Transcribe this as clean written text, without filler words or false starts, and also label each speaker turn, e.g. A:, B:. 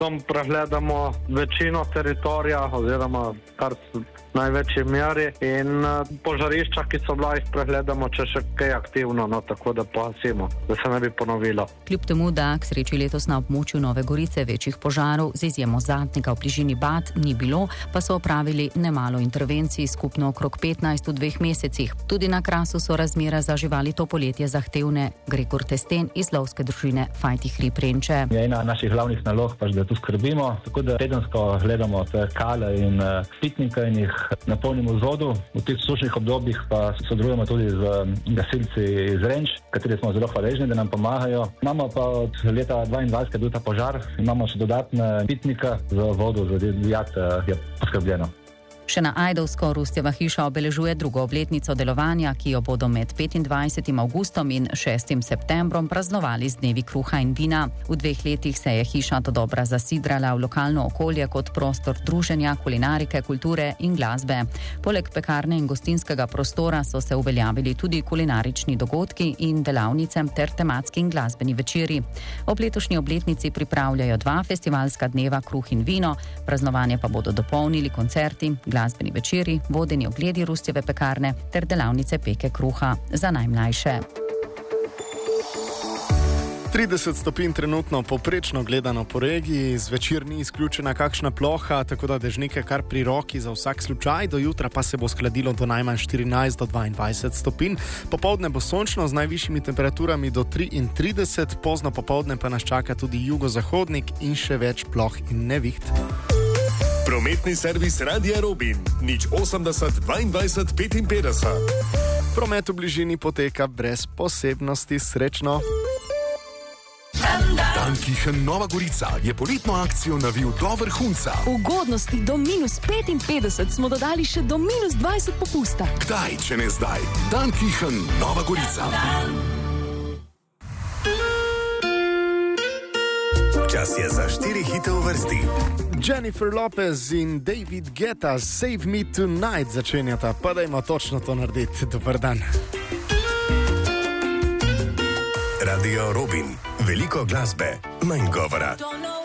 A: Tam pregledamo večino teritorija oziroma kar največji meri in požarišča, ki so bila, jih pregledamo, če še kaj aktivno, tako da pohasimo, da se ne bi ponovilo.
B: Kljub temu, da k sreči letos na območju Nove Gorice večjih požarov z izjemo zadnjega v bližini Bat ni bilo, pa so opravili nemalo intervencij, skupno okrog 15 v 2 mesecih. Tudi na Krasu so razmere za živali to poletje zahtevne. Gregor Testen iz lovske družine Fajti hrib Renče.
C: Je ena naših glavnih nalog, da tu skrbimo, tako da tedensko gledamo te kale in pitnike in jih napolnimo z vodo. V teh sušnih obdobjih pa sodelujemo tudi z gasilci iz Renč, kateri smo zelo hvaležni, da nam pomagajo. Imamo pa od leta 2022, bil ta požar, imamo še dodatne pitnike za vodo, za divjad je poskrbljeno.
B: Še na Ajdovsko Rustjeva hiša obeležuje drugo obletnico delovanja, ki jo bodo med 25. avgustom in 6. septembrom praznovali z dnevi kruha in vina. V 2 letih se je hiša dodobra zasidrala v lokalno okolje kot prostor druženja, kulinarike, kulture in glasbe. Poleg pekarne in gostinskega prostora so se uveljavili tudi kulinarični dogodki in delavnice ter tematski in glasbeni večeri. Ob letošnji obletnici pripravljajo 2 festivalska dneva kruh in vino, praznovanje pa bodo dopolnili koncerti, glasbeni večeri, vodeni ogledi Rustjeve pekarne ter delavnice peke kruha za najmlajše.
D: 30 stopinj trenutno povprečno gledano po regiji, zvečer ni izključena kakšna ploha, tako da dežnike kar pri roki za vsak slučaj, do jutra pa se bo skladilo do najmanj 14 do 22 stopinj. Popoldne bo sončno z najvišjimi temperaturami do 33, pozno popoldne pa nas čaka tudi jugozahodnik in še več ploh in neviht.
E: Prometni servis Radia Robin, 080 22 55.
D: Promet v bližini poteka brez posebnosti, srečno.
E: Dankichen Nova Gorica je poletno akcijo navil do vrhunca.
F: Ugodnosti do -55 smo dodali še do -20 popusta.
E: Kdaj, če ne zdaj? Dankichen Nova Gorica. Čas je za 4 hite v vrsti.
D: Jennifer Lopez in David Guetta Save Me Tonight začenjata, pa dajmo točno to narediti. Dobar dan.
E: Radio Robin. Veliko glasbe, manj govora.